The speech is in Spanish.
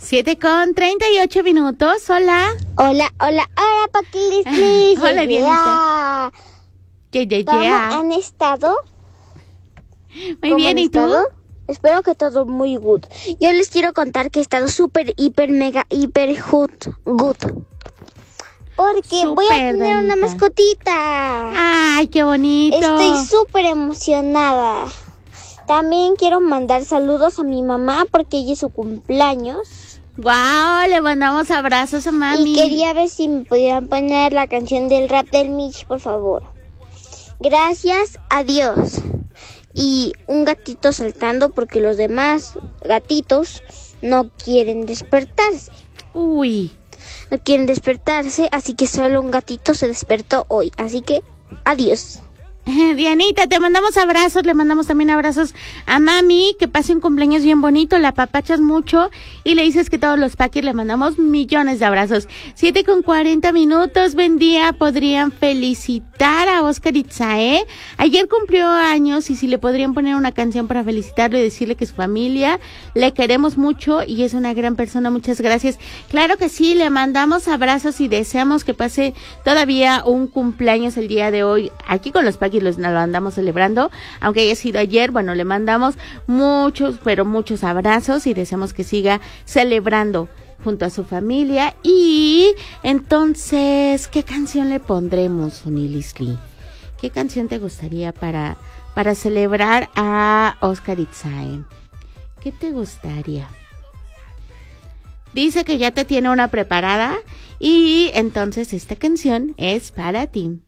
7:38. Hola. Hola, Paquilis. Hola, Dianita. ¿Cómo han estado? Muy bien, ¿y tú? Espero que todo muy good. Yo les quiero contar que he estado súper, hiper, mega, hiper good. Porque voy a tener una mascotita. ¡Ay, qué bonito! Estoy súper emocionada. También quiero mandar saludos a mi mamá porque ella es su cumpleaños. ¡Wow! Le mandamos abrazos a mami. Y quería ver si me pudieran poner la canción del rap del Mitch, por favor. Gracias a Dios. Y un gatito saltando porque los demás gatitos no quieren despertarse. Uy. No quieren despertarse, así que solo un gatito se despertó hoy. Así que, adiós. Dianita, te mandamos abrazos, le mandamos también abrazos a mami, que pase un cumpleaños bien bonito, la apapachas mucho y le dices que todos los paquis le mandamos millones de abrazos. 7:40. Buen día, podrían felicitar a Oscar Itzae. Ayer cumplió años y si le podrían poner una canción para felicitarlo y decirle que su familia le queremos mucho y es una gran persona, muchas gracias. Claro que sí, le mandamos abrazos y deseamos que pase todavía un cumpleaños el día de hoy aquí con los paquis. Lo andamos celebrando, aunque haya sido ayer. Bueno, le mandamos muchos, pero muchos abrazos y deseamos que siga celebrando junto a su familia. Y entonces, ¿qué canción le pondremos, Onilisli? ¿Qué canción te gustaría para celebrar a Oscar Itzae? ¿Qué te gustaría? Dice que ya te tiene una preparada y entonces esta canción es para ti.